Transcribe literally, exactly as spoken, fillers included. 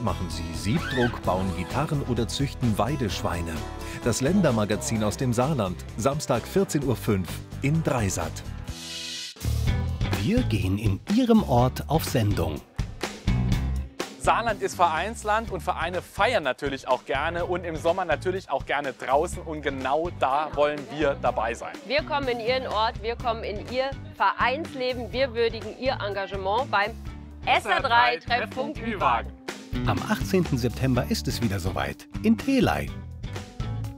machen sie Siebdruck, bauen Gitarren oder züchten Weideschweine. Das Ländermagazin aus dem Saarland, Samstag vierzehn Uhr fünf in Dreisat. Wir gehen in Ihrem Ort auf Sendung. Saarland ist Vereinsland und Vereine feiern natürlich auch gerne und im Sommer natürlich auch gerne draußen und genau da wollen wir dabei sein. Wir kommen in Ihren Ort, wir kommen in Ihr Vereinsleben, wir würdigen Ihr Engagement beim S R drei Treffpunkt Ü-Wagen. Am achtzehnten September ist es wieder soweit in Telei.